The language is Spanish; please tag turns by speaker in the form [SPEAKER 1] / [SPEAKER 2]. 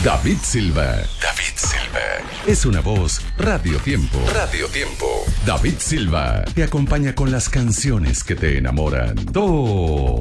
[SPEAKER 1] David Silva. David Silva. Es una voz Radio Tiempo. Radio Tiempo. David Silva te acompaña con las canciones que te enamoran. Todo